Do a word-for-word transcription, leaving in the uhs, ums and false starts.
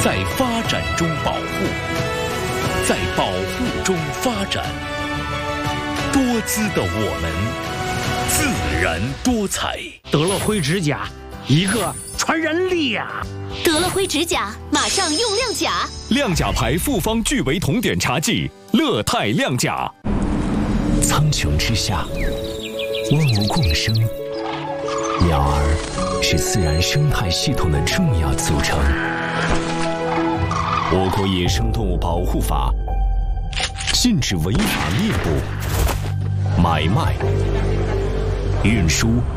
在发展中保护，在保护中发展。多姿的我们，自然多彩。 得了灰指甲，一个传染力呀！ 得了灰指甲，马上用亮甲。 亮甲牌复方聚维酮碘茶剂，乐泰亮甲。 苍穹之下，万物共生，鸟儿是自然生态系统的重要组成。我国野生动物保护法禁止违法猎捕、买卖、运输、